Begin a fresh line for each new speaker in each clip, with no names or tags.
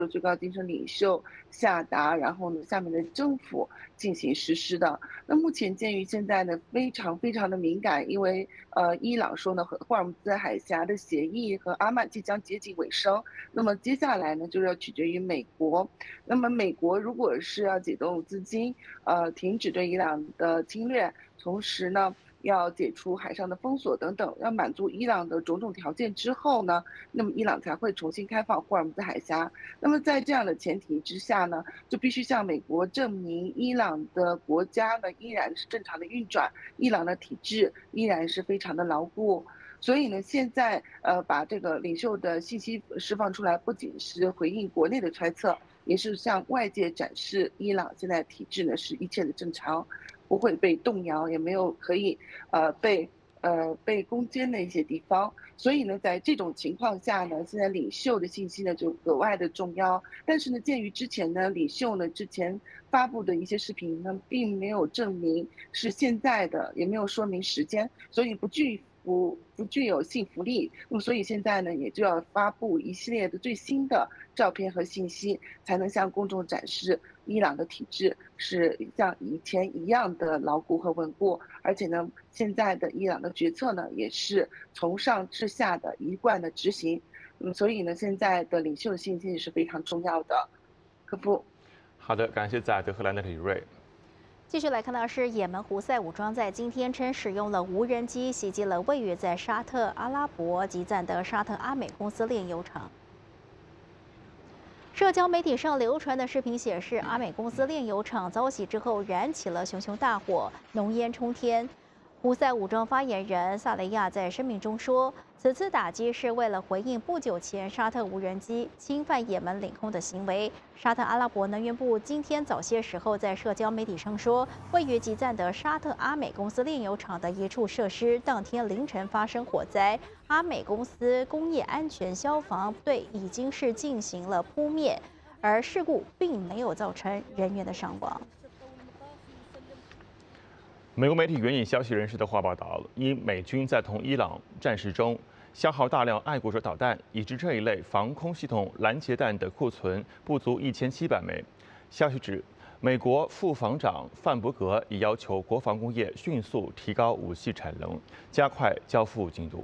最高精神领袖下达，然后呢，下面的政府进行实施的。那目前鉴于现在呢非常的敏感，因为伊朗说呢和霍尔木兹海峡的协议和阿曼即将接近尾声，那么接下来呢就是要取决于美国。那么美国如果是要解冻资金，停止对伊朗的侵略，同时呢要解除海上的封锁等等，要满足伊朗的种种条件之后呢，那么伊朗才会重新开放霍尔木兹海峡。那么在这样的前提之下呢，就必须向美国证明伊朗的国家呢依然是正常的运转，伊朗的体制依然是非常的牢固。所以呢，现在把这个领袖的信息释放出来，不仅是回应国内的揣测，也是向外界展示伊朗现在体制呢是一切的正常，不会被动摇，也没有可以被攻坚的一些地方。所以呢，在这种情况下呢，现在领袖的信息呢就格外的重要。但是呢，鉴于之前呢领袖呢之前发布的一些视频呢，并没有证明是现在的，也没有说明时间，所以不具有信服力。那么所以现在呢，也就要发布一系列的最新的照片和信息，才能向公众展示伊朗的体制是像以前一样的牢固和稳固。而且呢，现在的伊朗的决策呢，也是从上至下的一贯的执行。所以呢，现在的领袖信息是非常重要的。可夫。
好的，感谢在德黑兰的李瑞。
继续来看到是，也门胡塞武装在今天称使用了无人机袭击了位于在沙特阿拉伯集赞的沙特阿美公司炼油厂。社交媒体上流传的视频显示，阿美公司炼油厂遭袭之后燃起了熊熊大火，浓烟冲天。胡塞武装发言人萨雷亚在声明中说，此次打击是为了回应不久前沙特无人机侵犯也门领空的行为。沙特阿拉伯能源部今天早些时候在社交媒体上说，位于集赞的沙特阿美公司炼油厂的一处设施当天凌晨发生火灾，阿美公司工业安全消防队已经是进行了扑灭，而事故并没有造成人员的伤亡。
美国媒体援引消息人士的话报道，因美军在同伊朗战事中消耗大量爱国者导弹，以致这一类防空系统拦截弹的库存不足1700枚。消息指，美国副防长范伯格已要求国防工业迅速提高武器产能，加快交付进度。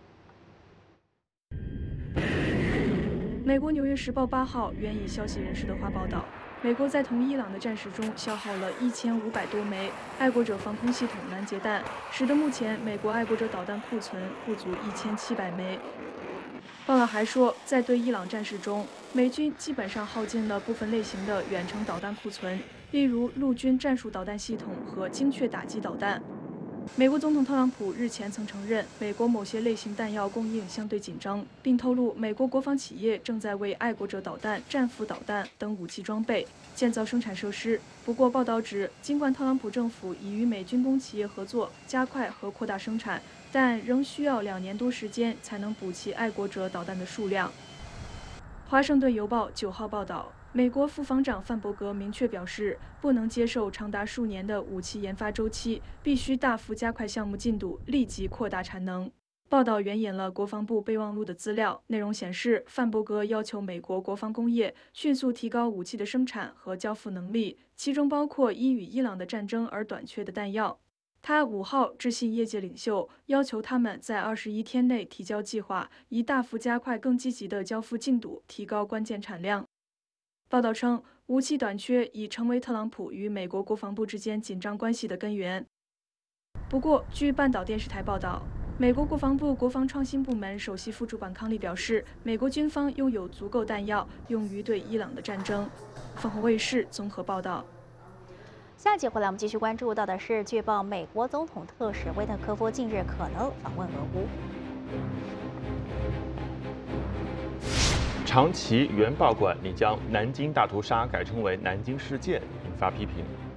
美国《纽约时报》8号援引消息人士的话报道，美国在同伊朗的战事中消耗了1500多枚爱国者防空系统拦截弹，使得目前美国爱国者导弹库存不足1700枚。报道还说，在对伊朗战事中，美军基本上耗尽了部分类型的远程导弹库存，例如陆军战术导弹系统和精确打击导弹。美国总统特朗普日前曾承认，美国某些类型弹药供应相对紧张，并透露美国国防企业正在为爱国者导弹、战斧导弹等武器装备建造生产设施。不过，报道指，尽管特朗普政府已与美军工企业合作，加快和扩大生产，但仍需要2年多时间才能补齐爱国者导弹的数量。华盛顿邮报9号报道，美国副防长范伯格明确表示，不能接受长达数年的武器研发周期，必须大幅加快项目进度，立即扩大产能。报道援引了国防部备忘录的资料，内容显示，范伯格要求美国国防工业迅速提高武器的生产和交付能力，其中包括因与伊朗的战争而短缺的弹药。他5号致信业界领袖，要求他们在21天内提交计划，以大幅加快更积极的交付进度，提高关键产量。报道称，武器短缺已成为特朗普与美国国防部之间紧张关系的根源。不过，据半岛电视台报道，美国国防部国防创新部门首席副主管康利表示，美国军方拥有足够弹药用于对伊朗的战争。凤凰卫视综合报道。
下一节回来，我们继续关注到的是，据报美国总统特使维特科夫近日可能访问俄乌。
长崎原爆馆拟将南京大屠杀改称为南京事件，引发批评。